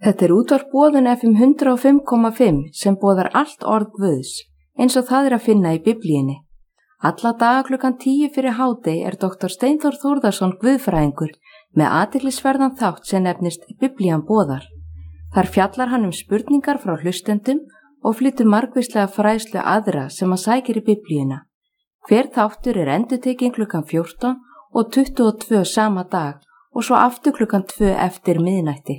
Þetta útvarp Boðun FM 105,5 sem boðar allt orð Guðs, eins og það að finna í Biblíunni. Alla daga klukkan 10 fyrir hádegi Dr. Steinþór Þórðarsson guðfræðingur með athyglisverðan þátt sem nefnist Biblían boðar. Þar fjallar hann spurningar frá hlustendum og flytur margvíslega fræðslu aðra sem sækir í Biblíuna. Hver þáttur endurtekinn klukkan 14 og 22 sama dag og svo aftur klukkan 2 eftir miðnætti.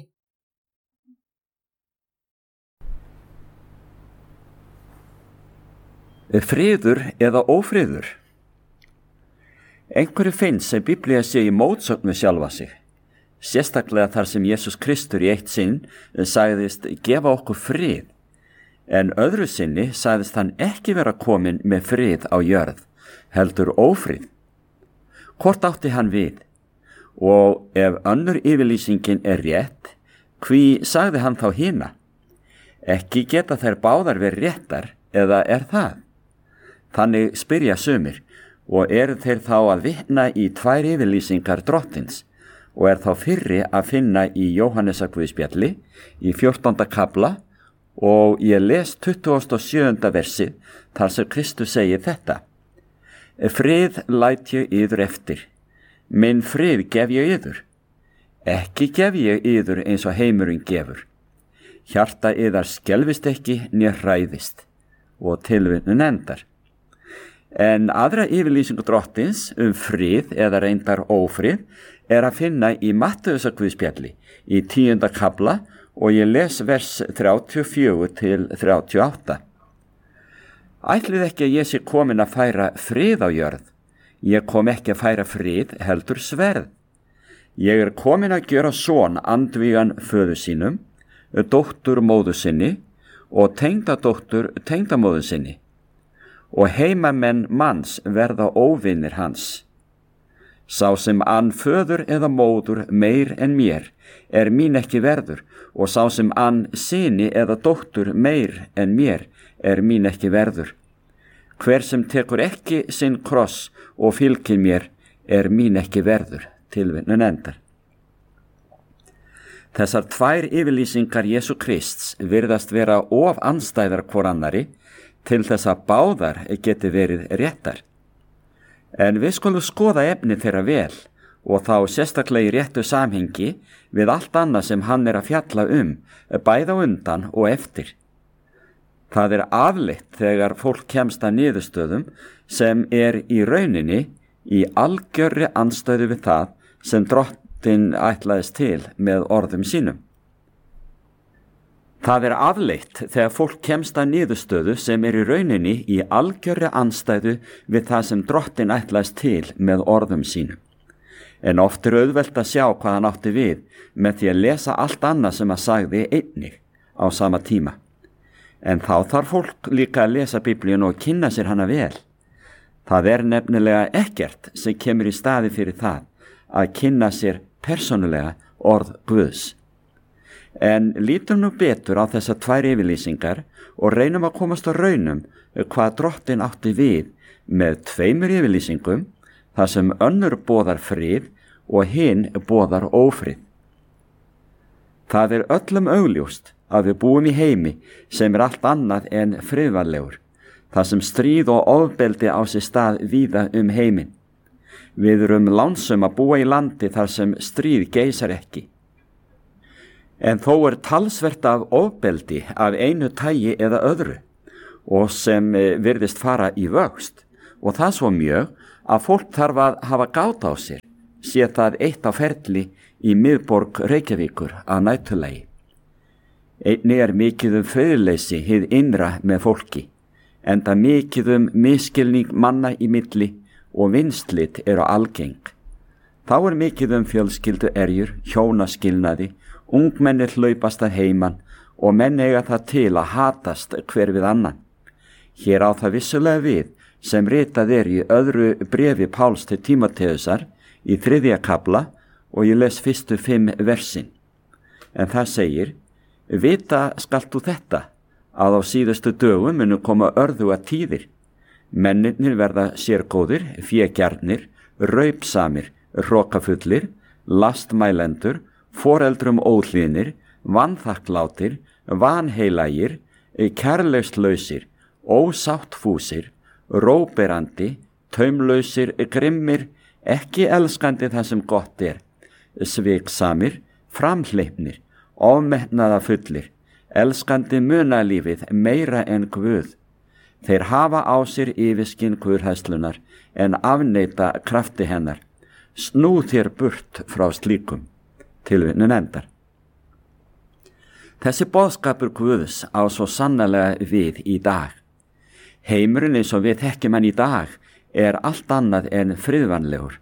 Friður eða ófriður? Einhverju finnst sem Biblía sé í mótsögn við sjálfa sig. Sérstaklega þar sem Jesús Kristur í eitt sinn sagðist gefa okkur frið, en öðru sinni sagðist hann ekki vera kominn með frið á jörð, heldur ófrið. Hvort átti hann við? Og ef önnur yfirlýsingin rétt, hví sagði hann þá hina? Ekki geta þær báðar verið réttar, eða það? Þannig spyrja sumir, og eru þeir þá að vitna í tvær yfirlýsingar drottins, og þá fyrri að finna í Jóhannesarguðspjalli í 14. kafla, og ég les 27. versið þar sem Kristus segir þetta: Frið læt ég yður eftir, minn frið gef ég yður, ekki gef ég yður eins og heimurinn gefur. Hjarta yðar skelfist ekki né hræðist, og tilvitnun endar. En aðra yfirlýsingu drottins frið eða reyndar ófrið að finna í Mattheusarguðspjalli í 10. kafla, og ég les vers 34 til 38. Ætlið ekki að ég sé komin að færa frið á jörð. Ég kom ekki að færa frið, heldur sverð. Ég komin að gjöra son andvígan föður sínum, dóttur móður sinni og tengdadóttur tengdamóður sinni, og heimamenn manns verða óvinir hans. Sá sem ann föður eða móður meir en mér mín ekki verður, og sá sem ann syni eða dóttur meir en mér mín ekki verður. Hver sem tekur ekki sinn kross og fylgir mér mín ekki verður. Tilvitnun endar. Þessar tvær yfirlýsingar Jesú Krists virðast vera of andstæðar hvor annari til þess að báðar geti verið réttar. En við skulum skoða efni þeirra vel, og þá sérstaklega í réttu samhengi við allt annað sem hann að fjalla bæði á undan og eftir. Það afleitt þegar fólk kemst að niðurstöðum sem í rauninni í algjörri andstöðu við það sem Drottinn ætlaðist til með orðum sínum. Það afleitt þegar fólk kemst að niðurstöðu sem í rauninni í algjörri andstæðu við það sem Drottinn ætlaðist til með orðum sínum. En oft auðvelt að sjá hvað hann átti við með því að lesa allt annað sem hann sagði einnig á sama tíma. En þá þarf fólk líka að lesa Biblíuna og kynna sér hana vel. Það nefnilega ekkert sem kemur í staði fyrir það að kynna sér persónulega orð Guðs. En lítum nú betur á þessar tvær yfirlýsingar og reynum að komast á raunum hvað Drottinn átti við með tveimur yfirlýsingum, þar sem önnur boðar frið og hinn boðar ófrið. Það öllum augljóst að við búum í heimi sem allt annað en friðvænlegur, þar sem stríð og ofbeldi á sér stað víða heiminn. Við lánsum að búa í landi þar sem stríð geisar ekki. En þó talsvert af ofbeldi af einu tagi eða öðru, og sem virðist fara í vöxt, og það svo mjög að fólk þarf að hafa gátt á sér, sé það eitt á ferli í miðborg Reykjavíkur að næturlagi. Einnig mikið föðurleysi hið innra með fólki, enda mikið misskilning manna í milli og vinslit algeng. Þá mikið fjölskyldu erjur, hjónaskilnaði, ungmenni hlaupast að heiman og menn eiga það til að hatast hver við annan. Hér á það vissulega við sem ritað í öðru bréfi Páls til Tímóteusar í 3. kafla, og ég les fyrstu 5 versin. En það segir: Vita skalt þú þetta, að á síðustu dögum munu koma örðuga tíðir. Mennirnir verða sérgóðir, fégjarnir, raupsamir, hrokafullir, lastmælendur, foreldrum óhlýðnir, vanþakklátir, vanheilagir, kærleikslausir, ósáttfúsir, róberandi, taumlausir, grimmir, ekki elskandi það sem gott er, sviksamir, framhleypnir, ofmetnaðafullir, elskandi munalífið meira en Guð. Þeir hafa á sér yfirskinn guðhræðslunnar en afneita krafti hennar. Snú þér burt frá slíkum. Tilvitnun endar. Þessi boðskapur Guðs á svo sannarlega við í dag. Heimurinn eins og við þekkjum hann í dag er allt annað en friðvænlegur.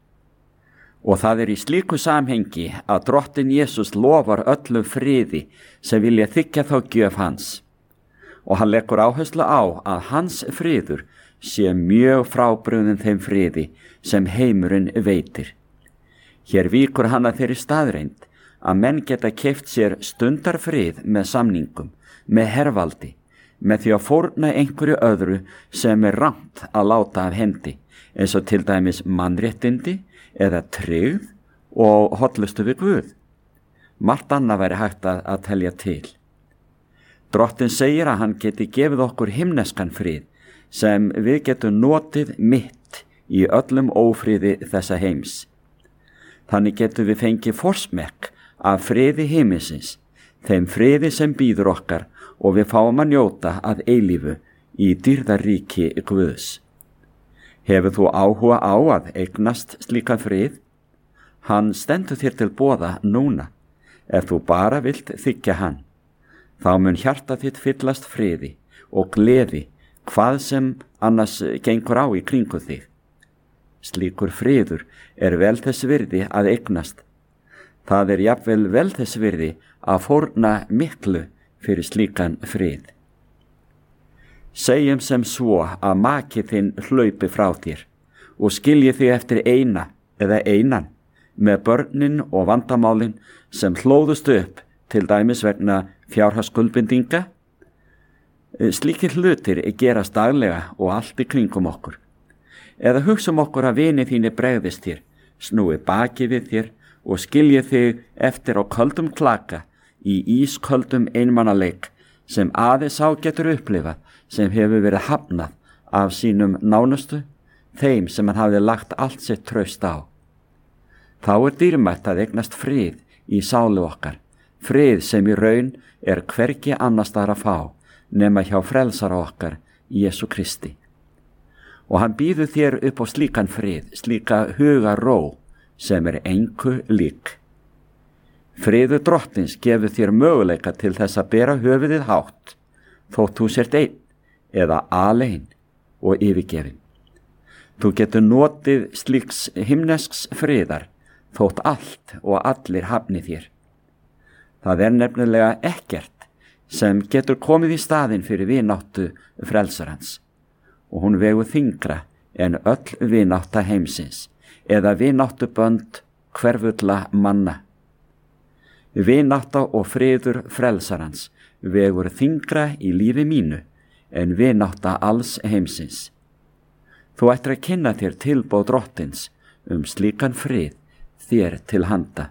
Og það í slíku samhengi að Drottinn Jesús lofar öllum friði sem vilja þiggja þá gjöf hans. Og hann leggur áherslu á að hans friður sé mjög frábrugðinn þeim friði sem heimurinn veitir. Hér víkur hann að þeirri staðreynd að menn geta keypt sér stundarfrið með samningum, með hervaldi, með því að fórna einhverju öðru sem rangt að láta af hendi, eins og til dæmis mannréttindi eða tryggð og hollustu við Guð. Margt annað væri hægt að telja til. Drottinn segir að hann geti gefið okkur himneskan frið sem við getum notið mitt í öllum ófriði þessa heims. Þannig getum við fengið forsmekk af friði himinsins, þeim friði sem býður okkar og við fáum að njóta að eilífu í dýrðaríki Guðs. Hefur þú áhuga á að eignast slíkan frið? Hann stendur þér til boða núna, ef þú bara vilt þiggja hann. Þá mun hjarta þitt fyllast friði og gleði hvað sem annars gengur á í kringu þig. Slíkur friður er vel þess virði að eignast. Það jafnvel vel þess virði að fórna miklu fyrir slíkan frið. Segjum sem svo að maki þinn hlaupi frá þér og skilji þig eftir eina eða einan með börnin og vandamálin sem hlóðust upp til dæmis vegna fjárhagsskuldbindinga. Slíkir hlutir gerast daglega og allt í kringum okkur. Eða hugsum okkur að vini þínu bregðist þér, snúi baki við þér og skilji þig eftir á köldum klaka í ísköldum einmannaleik sem aðeins á getur upplifað sem hefur verið hafnað af sínum nánustu, þeim sem hann hafði lagt allt sitt traust á. Þá dýrmætt að eignast frið í sálu okkar, frið sem í raun hvergi annars staðar að fá nema hjá frelsara okkar, Jesú Kristi. Og hann býður þér upp á slíkan frið, slíka hugarró sem engu lík. Friður Drottins gefur þér möguleika til þess að bera höfuðið hátt, þótt þú sért einn eða alein og yfirgefin. Þú getur notið slíks himnesks friðar, þótt allt og allir hafni þér. Það nefnilega ekkert sem getur komið í staðinn fyrir vináttu frelsarans og hún vegur þyngra en öll vinátta heimsins eða vináttubönd hverfulla manna. Vinátta og friður frelsarans vegur þyngra í lífi mínu en vinátta alls heimsins. Þú ættir að kynna þér tilboð Drottins slíkan frið þér til handa.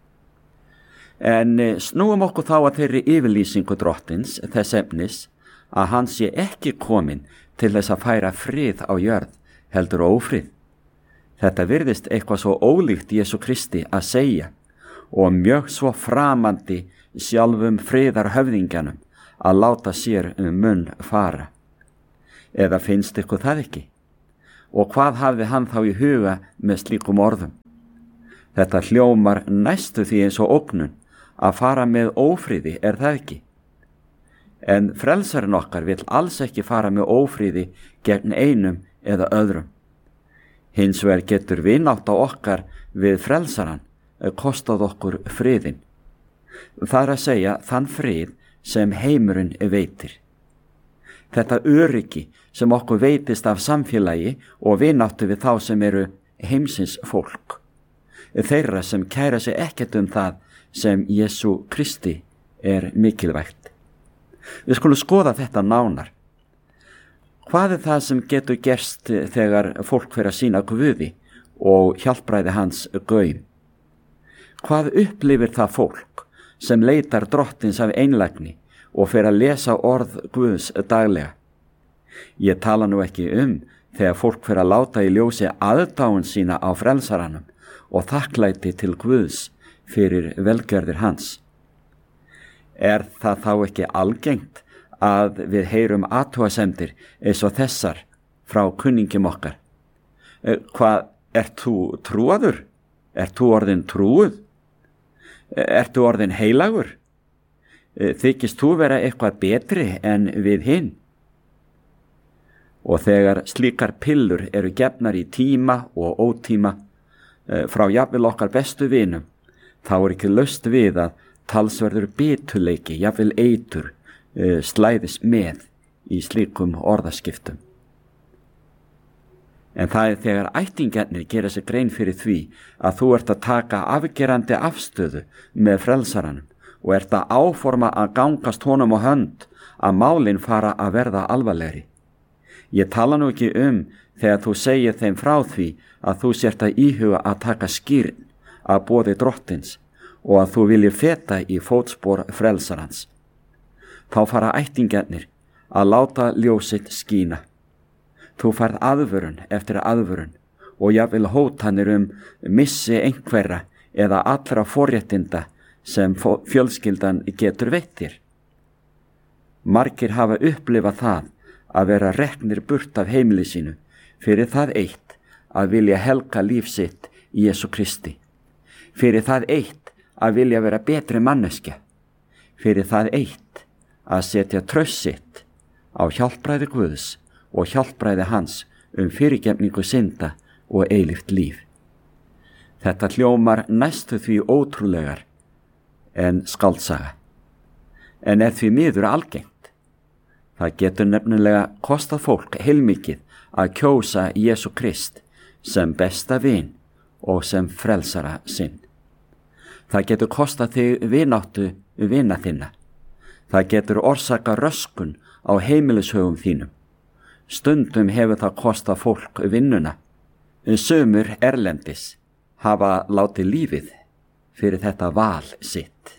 En snúum okkur þá að þeirri yfirlýsingu Drottins þess efnis að hann sé ekki kominn til þess að færa frið á jörð, heldur ófrið. Þetta virðist eitthvað svo ólíkt Jesú Kristi að segja og mjög svo framandi sjálfum friðarhöfðingjanum að láta sér munn fara. Eða finnst ykkur það ekki? Og hvað hafði hann þá í huga með slíkum orðum? Þetta hljómar næstu því eins og ógnun að fara með ófriði, það ekki? En frelsarinn okkar vill alls ekki fara með ófriði gegn einum eða öðrum. Hins vegar getur vinátta okkar við frelsarann kostað okkur friðin. Það að segja þann frið sem heimurinn veitir. Þetta öryggi sem okkur veitist af samfélagi og vináttu við þá sem eru heimsins fólk. Þeirra sem kæra sig ekkert það sem Jesú Kristi mikilvægt. Við skulum skoða þetta nánar. Hvað það sem getur gerst þegar fólk fer að sýna Guði og hjálpræði hans gaum? Hvað upplifir það fólk sem leitar drottins af einlægni og fer að lesa orð Guðs daglega. Ég tala nú ekki þegar fólk fer að láta í ljósi aðdáun sína á frelsaranum og þakklæti til Guðs fyrir velgjörðir hans. Er það þá ekki algengt að við heyrum athugasemdir eins og þessar frá kunningjum okkar? Hvað, ert þú trúaður? Ert þú orðin trúuð? Ert þú orðin heilagur? Þykist þú vera eitthvað betri en við hinn? Og þegar slíkar pillur eru gefnar í tíma og ótíma frá jafnvel okkar bestu vinum, þá er ekki laust við að talsverður bituleiki, jafnvel eitur, slæðis með í slíkum orðaskiptum. En það er þegar ættingjarnir gera sér grein fyrir því að þú ert að taka afgerandi afstöðu með frelsaranum og ert að áforma að gangast honum á hönd, að málin fara að verða alvarlegri. Ég tala nú ekki þegar þú segir þeim frá því að þú sért að íhuga að taka skýrn að boði drottins og að þú vilji feta í fótspor frelsarans. Þá fara ættingjarnir að láta ljósitt skína. Þú færð aðvörun eftir aðvörun og jafnvel hótanir missi einhverra eða allra forréttinda sem fjölskyldan getur veitt þér. Margir hafa upplifað það að vera reknir burt af heimili sínu fyrir það eitt að vilja helga líf sitt í Jesú Kristi, fyrir það eitt að vilja vera betri manneskja, fyrir það eitt að setja traust sitt á hjálpræði Guðs og hjálpræði hans fyrirgefningu synda og eilíft líf. Þetta hljómar næstu því ótrúlegar en skáldsaga, en er því miður algengt. Það getur nefnilega kostað fólk heilmikið að kjósa Jesú Krist sem besta vin og sem frelsara sinn. Það getur kostað þig vináttu vina þinna. Það getur orsaka röskun á heimilishögum þínum. Stundum hefur það kostað fólk vinnuna. Sumur erlendis hafa látið lífið fyrir þetta val sitt.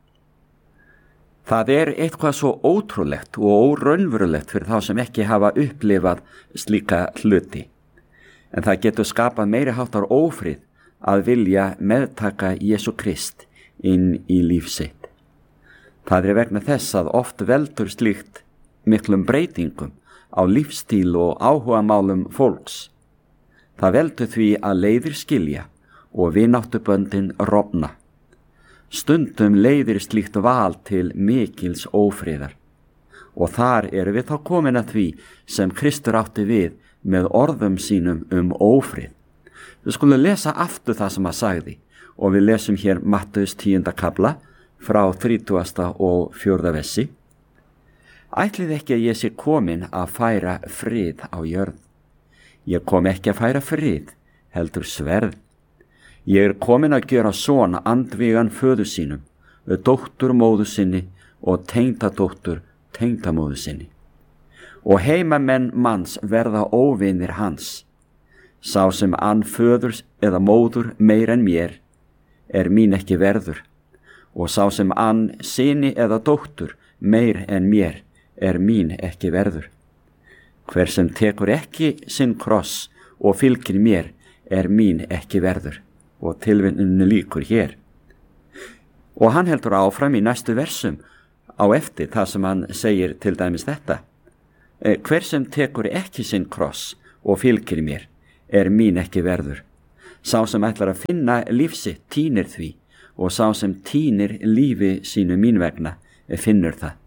Það er eitthvað svo ótrúlegt og óraunverulegt fyrir þá sem ekki hafa upplifað slíka hluti. En það getur skapað meiri háttar ófrið að vilja meðtaka Jesú Krist inn í líf sitt. Það er vegna þess að oft veldur slíkt miklum breytingum á lífstíl og áhugamálum fólks. Það veldur því að leiðir skilja og vináttuböndin rofna. Stundum leiðir slíkt val til mikils ófriðar og þar erum við þá komin að því sem Kristur átti við með orðum sínum ófrið. Við skulum lesa aftur það sem hann sagði og við lesum hér Mattheus 10. kafla frá 30. og 4. versi. Ætlið ekki að ég sé komin að færa frið á jörð. Ég kom ekki að færa frið, heldur sverð. Ég er komin að gera son andvígan föður sínum, dóttur móður sinni og tengdadóttur tengdamóður sinni. Og heimamenn manns verða óvinir hans. Sá sem ann föður eða móður meir en mér, er mín ekki verður. Og sá sem ann syni eða dóttur meir en mér, er mín ekki verður. Hver sem tekur ekki sinn kross og fylgir mér, er mín ekki verður. Og tilvinninu líkur hér. Og hann heldur áfram í næstu versum á eftir það sem hann segir til dæmis þetta. Hver sem tekur ekki sinn kross og fylgir mér, er mín ekki verður. Sá sem ætlar að finna lífsitt tínir því og sá sem tínir lífi sínu mín vegna finnur það.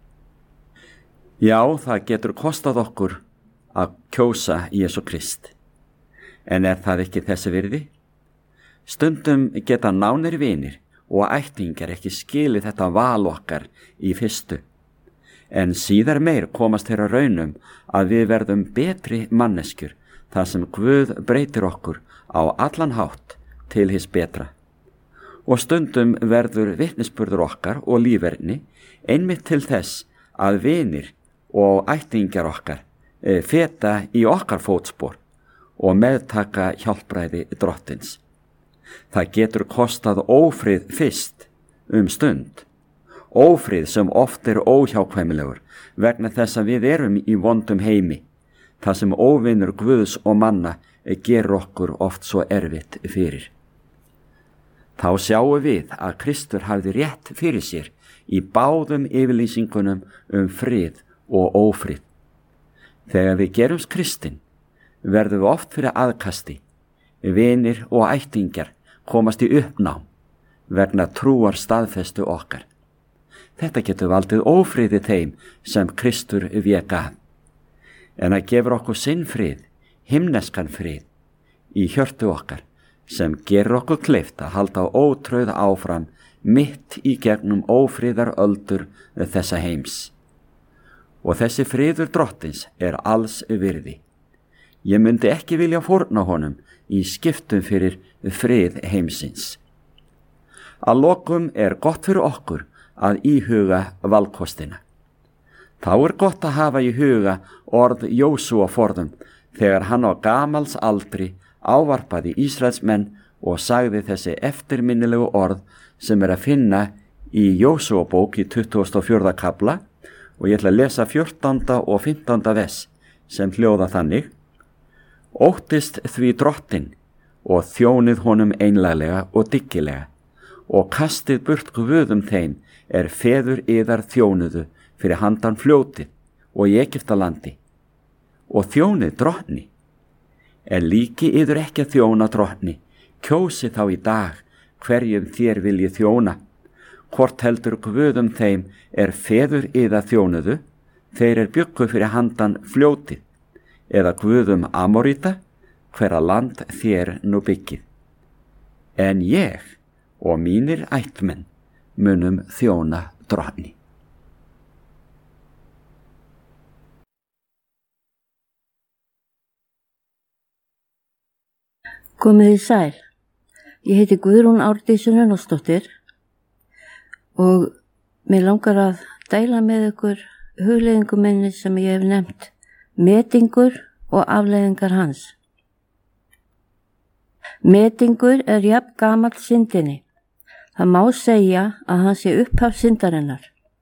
Já, það getur kostað okkur að kjósa Jesú Krist. En er það ekki þessi virði? Stundum geta nánir vinir og ættingjar ekki skilið þetta val okkar í fyrstu. En síðar meir komast þeirra raunum að við verðum betri manneskjur þar sem Guð breytir okkur á allan hátt til hins betra. Og stundum verður vitnisburður okkar og lífverðni einmitt til þess að vinir og ættingjar okkar feta í okkar fótspor og meðtaka hjálpræði drottins. Það getur kostað ófrið fyrst stund, ófrið sem oft óhjákvæmilegur vegna þess að við erum í vondum heimi, þar sem óvinur Guðs og manna gerur okkur oft svo erfitt fyrir. Þá sjáum við að Kristur hafði rétt fyrir sér í báðum yfirlýsingunum frið og ófrið. Þegar við gerumst kristinn, verðum við oft fyrir aðkasti, vinir og ættingjar komast í uppnám vegna trúar staðfestu okkar. Þetta getur valdið ófriði þeim sem Kristur vék að. En að gefur okkur sinn frið, himneskan frið, í hjörtu okkar, sem gerur okkur kleift að halda ótrauð áfram mitt í gegnum ófriðar öldur þessa heims. Og þessi friður drottins alls virði. Ég myndi ekki vilja fórna honum í skiptum fyrir frið heimsins. Að lokum gott fyrir okkur að íhuga valkostina. Þá gott að hafa í huga orð Jósúa forðum þegar hann á gamals aldri ávarpaði Ísraelsmenn og sagði þessi eftirminnilegu orð sem að finna í Jósúa bók í 24. kafla, og ég ætla að lesa 14. og 15. vers sem hljóða þannig: Óttist því drottinn og þjónið honum einlæglega og dyggilega, og kastið burt guðum þeim feður yðar þjónuðu fyrir handan fljótið og í Egyptalandi, og þjónið drottni. Líki yður ekki að þjóna drottni, kjósi þá í dag hverjum þér viljið þjóna, hvort heldur guðum þeim feður yðar þjónuðu, þeir bjuggu fyrir handan fljótið, eða guðum Amoríta, hverra land þér nú byggið. En ég og mínir ættmenn munum þjóna drottni. Komið þið sæl. Ég heiti Guðrún Árdís Runólfsdóttir og mig langar að deila með ykkur hugleiðingum minni sem ég hef nefnt metingur og afleiðingar hans. Metingur jafn gamall syndinni. Það má segja að hann sé upphaf syndarinnar.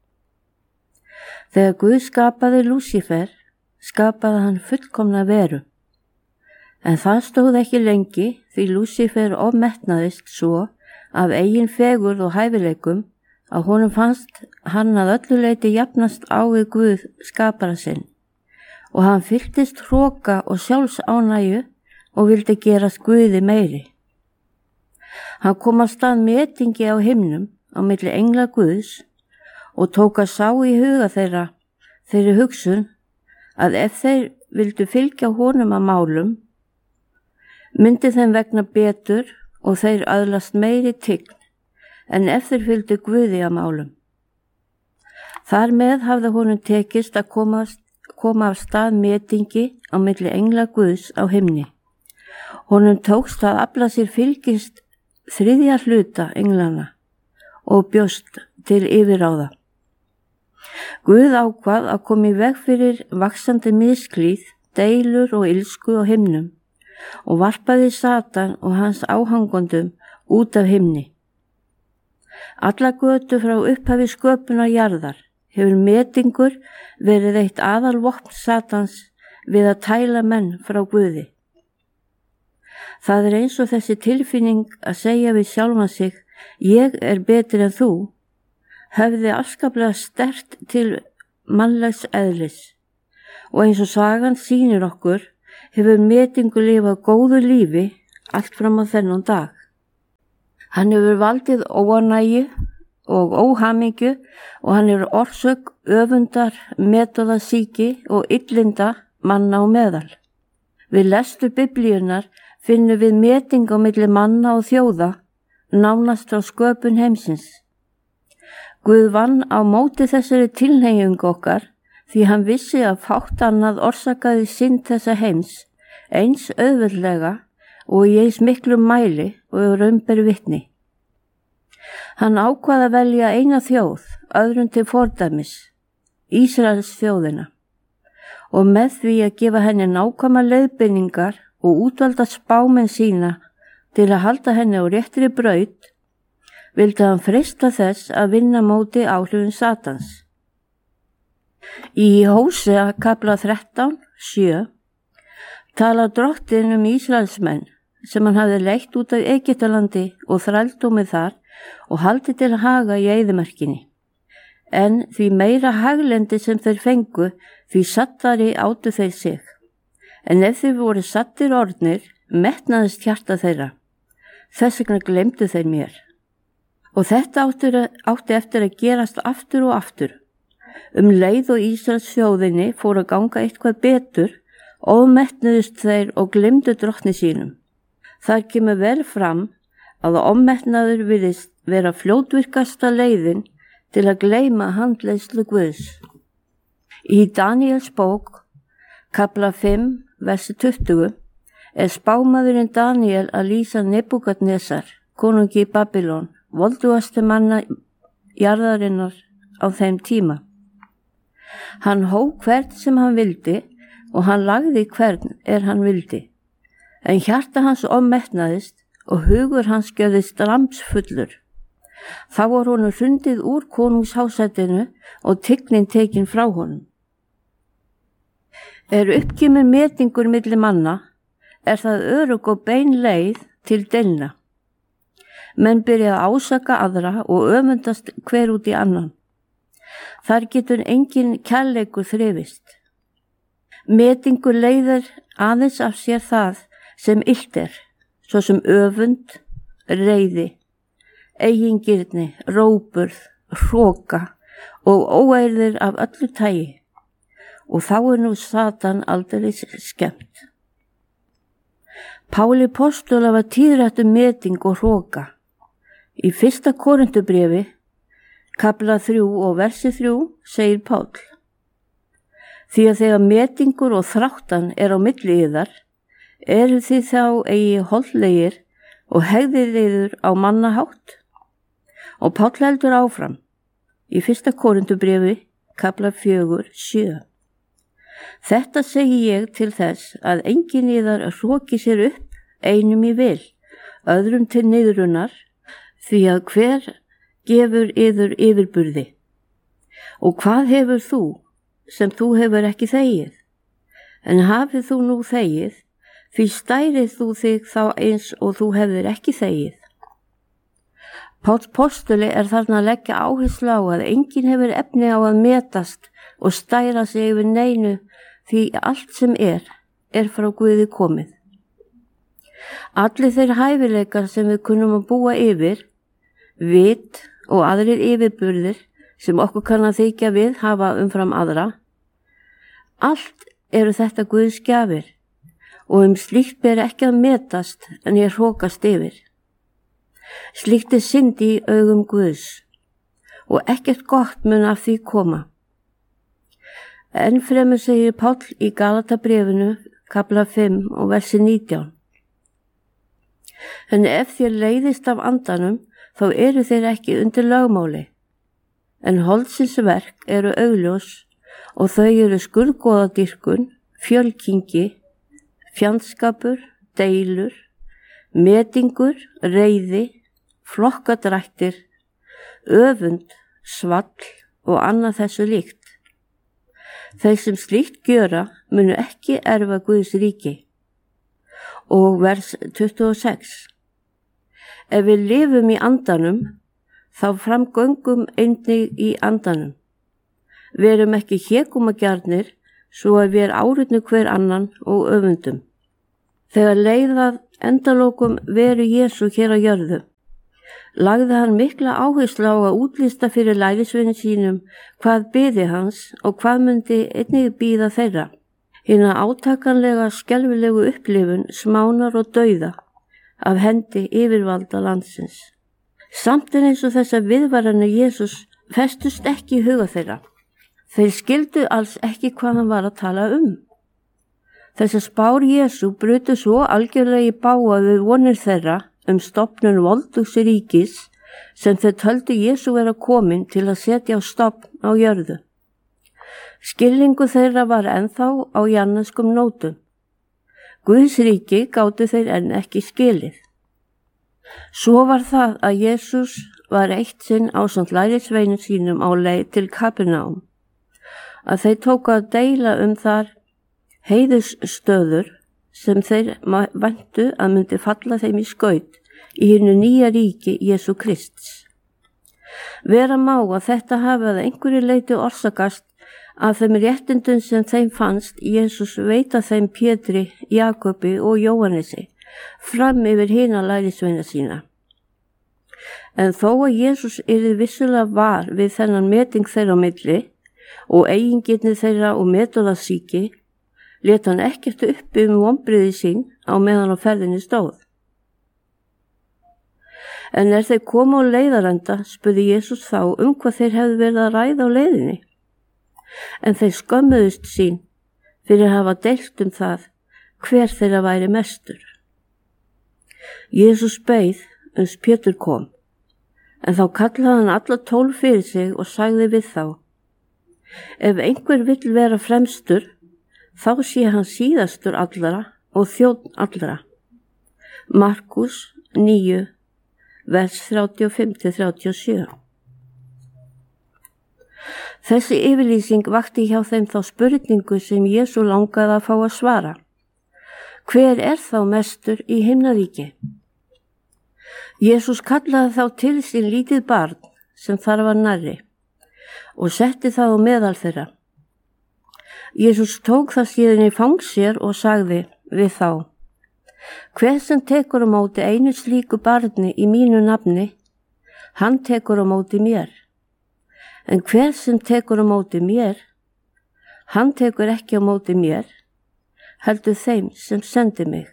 Þegar Guð skapaði Lúsífer, skapaði hann fullkomna veru. En það stóð ekki lengi því Lúsífer ofmetnaðist svo af eigin fegurð og hæfileikum að honum fannst hann að öllu leyti jafnast á við Guð skapara sinn, og hann fylltist hroka og sjálfsánægju og vildi gerast Guði meiri. Hann kom að stað metingi á himnum á milli engla Guðs og tók að sá í huga þeirri hugsun að ef þeir vildu fylgja honum að málum, myndi þeim vegna betur og þeir öðlast meiri tign en ef þeir fylgdu Guði að málum. Þar með hafði honum tekist að koma af stað metingi á milli engla Guðs á himni. Honum tókst að afla sér fylgist 3. hluta englana og bjóst til yfirráða. Guð ákvað að koma í veg fyrir vaxandi misklíð, deilur og ilsku á himnum og varpaði Satan og hans áhangondum út af himni. Alla götu frá upphafi sköpunar jarðar hefur metingur verið eitt aðalvopn Satans við að tæla menn frá Guði. Það eins og þessi tilfinning að segja við sjálfan sig, ég betri en þú, höfði afskaplega sterkt til mannlegs eðlis, og eins og sagan sýnir okkur, hefur metingur lifað góðu lífi allt fram á þennan dag. Hann hefur valdið óánægju og óhamingju og hann hefur orsök öfundar, metorðasýki og illinda manna á meðal. Við lestur Biblíunnar finnum við meting á milli manna og þjóða, nánast á sköpun heimsins. Guð vann á móti þessari tilhneigingu okkar því hann vissi að fátt annað orsakaði synd þessa heims eins auðveldlega og í eins miklu mæli og raun ber vitni. Hann ákvað að velja eina þjóð, öðrum til fordæmis, Ísraels þjóðina, og með því að gefa henni nákvæma leiðbeiningar og útvalda spámenn sína til að halda henni á réttri braut, vildi hann freista þess að vinna móti áhrifin Satans. Í Hósea kafla 13:7 tala Drottinn Ísraelsmenn sem hann hafði leitt út af Egyptalandi og þrældómið þar og haldið til haga í eyðimerkinni. En því meira haglendi sem þeir fengu, því sattari átu þeir sig. En ef þeir voru sattir orðnir, metnaðist hjarta þeirra. Þess vegna gleymdu þeir mér. Og þetta átti eftir að gerast aftur og aftur. Leið og Ísraels þjóðinni fór að ganga eitthvað betur, ofmetnuðust þeir og gleymdu drottni sínum. Þar kemur vel fram að ofmetnaður virðist vera fljótvirkasta leiðin til að gleyma handleiðslu Guðs. Í Daníels bók, kafla 5, versi 20, spámaðurinn Daníel að lýsa Nebúkadnesar, konungi í Babylon, voldugasti manna jarðarinnar á þeim tíma. Hann hóf hvern sem hann vildi og hann lagði hvern hann vildi. En hjarta hans ofmetnaðist og hugur hans gjörðist ramsfullur. Þá var honum hrundið úr konungshásætinu og tignin tekin frá honum. Uppkemur metingur milli manna, það örugg og bein leið til deilna. Menn byrja að ásaka aðra og öfundast hver út í annan. Þar getur engin kærleikur þrifist. Metingur leiðir aðeins af sér það sem illt svo sem öfund, reiði, eigingirni, róburð, hroka og óeirðir af öllu tagi. Og þá nú Satan aldeilis skemmt. Páli postula var tíðrætt meting og hroka. Í 1. Korintubréfi, kafla 3 og versi 3, segir Páll: Því að þegar metingur og þráttan á milli yðar, þið þá eigi holdlegir og hegðið yður á mannahátt. Og Páll heldur áfram í 1. Korintubréfi, kafla 4:7. Þetta segi ég til þess að enginn yðar hroki sér upp einum í vil, öðrum til niðrunar, því að hver gefur yður yfirburði. Og hvað hefur þú sem þú hefur ekki þegið? En hafið þú nú þegið, því stærið þú þig þá eins og þú hefur ekki þegið. Páll postuli þarna að leggja áherslu á að enginn hefur efni á að metast og stæra sig yfir neinu, því allt sem frá Guði komið. Allir þeir hæfileikar sem við kunnum að búa yfir, vit og aðrir yfirburðir sem okkur kann að þykja við hafa umfram aðra, allt þetta Guðs gjafir og slíkt ber ekki að metast en ég hrókast yfir. Slíkt synd í augum Guðs og ekkert gott mun af því koma. Enn fremur segir Páll í Galatabréfinu, kafla 5 og versi 19: En ef þér leiðist af andanum, þá þeir ekki undir lögmáli. En holdsins verk augljós og þau skurðgoðadýrkun, fjölkingi, fjandskapur, deilur, metingur, reiði, flokkadrættir, öfund, svall og annað þessu líkt. Þeir sem slíkt gjöra munu ekki erfa Guðs ríki. Og vers 26: Ef við lifum í andanum, þá framgöngum einnig í andanum. Verum ekki hégómagjarnir, svo að við áritnu hver annan og öfundum. Þegar leið að endalokum veru Jesú hér á jörðu, lagði hann mikla áherslu á að útlista fyrir lærisveinum sínum hvað biði hans og hvað myndi einnig bíða þeirra. Hina átakanlega skelfilegu upplifun smánar og dauða af hendi yfirvalda landsins. Samt eins og þessar viðvaranir Jesús festust ekki í huga þeirra. Þeir skildu alls ekki hvað hann var að tala um. Þessar spár Jesú brutu svo algjörlega í bága við vonir þeirra stofnun voldugs ríkis sem þeir töldu Jesú vera komin til að setja á stofn á jörðu. Skilningu þeirra var ennþá á janneskum nótum. Guðs ríki gátu þeir enn ekki skilið. Svo var það að Jesús var eitt sinn ásamt lærisveinum sínum á leið til Kapernaum, að þeir tóku að deila þar heiðursstöður sem þeir væntu að myndi falla þeim í skaut í hinu nýja ríki Jesú Krists. Vera má að þetta hafi að einhverju leyti orsakast af þeim réttindum sem þeim fannst Jesús veita þeim Pétri, Jakobi og Jóhannesi fram yfir hina lærisveina sína. En þó að Jesús yrði vissulega var við þennan meting þeirra á milli og eigingirni þeirra og metorðasíki, lét hann ekkert uppi vonbrigði sín á meðan á ferðinni stóð. En þeir komu á leiðarenda, spurði Jesús þá hvað þeir hefðu verið að ræða á leiðinni. En þeir skömmuðust sín fyrir að hafa deilt það hver þeirra væri mestur. Jesús beið Pétur kom, en þá kallaði hann alla 12 fyrir sig og sagði við þá: Ef einhver vill vera fremstur, þá sé hann síðastur allra og þjónn allra. Markus 9, vers 35-37. Þessi yfirlýsing vakti hjá þeim þá spurningu sem Jesú langaði að fá að svara. Hver er þá mestur í himnaríki? Jesús kallaði þá til sín lítið barn sem þar var nærri og setti það á meðal þeirra. Jesús tók það síðan í fang sér og sagði við þá: Hver sem tekur á móti einu slíku barni í mínu nafni, hann tekur á móti mér. En hver sem tekur á móti mér, hann tekur ekki á móti mér, heldur þeim sem sendi mig.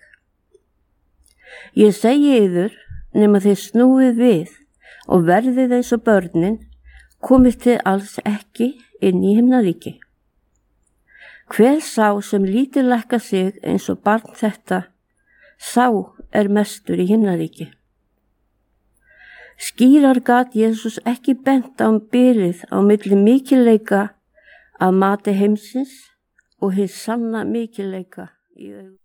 Ég segi yður, nema þið snúið við og verðið eins og börnin, komið þið alls ekki inn í himnaríki. Hver sá sem lítið lækka sig eins og barn þetta, sá er mestur í himnaríki. Skýrar gat Jesús ekki bent á bilið á milli mikilleika af mati heimsins og hins sanna mikilleika í augum.